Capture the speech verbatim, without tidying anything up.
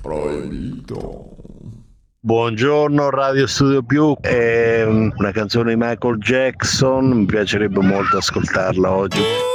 Proibito. Buongiorno Radio Studio Più, è una canzone di Michael Jackson, mi piacerebbe molto ascoltarla oggi.